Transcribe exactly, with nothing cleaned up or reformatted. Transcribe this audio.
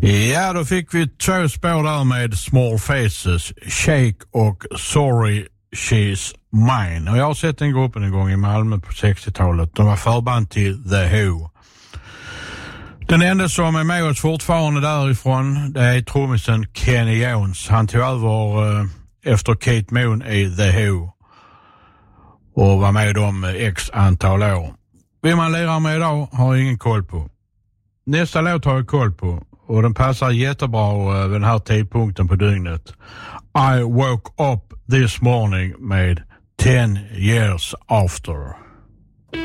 Ja, då fick vi två spår där med Small Faces, Shake och Sorry She's Mine. Och jag har sett den gruppen en gång i Malmö på sextiotalet. De var förband till The Who. Den enda som är med oss fortfarande därifrån, det är trummisen Kenny Jones. Han tog över eh, efter Kate Moon i The Who och var med dem x antal år. Vem man lirar med idag har jag ingen koll på. Nästa låt har jag koll på och den passar jättebra vid den här tidpunkten på dygnet. I woke up this morning med ten years after.